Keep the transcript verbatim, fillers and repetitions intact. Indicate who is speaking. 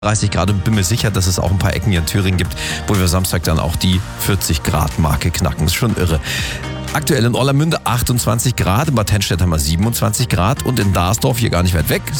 Speaker 1: dreißig Grad und bin mir sicher, dass es auch ein paar Ecken hier in Thüringen gibt, wo wir Samstag dann auch die vierzig Grad Marke knacken. Das ist schon irre. Aktuell in Orlamünde achtundzwanzig Grad, in Bad Tennstedt haben wir siebenundzwanzig Grad und in Darsdorf, hier gar nicht weit weg,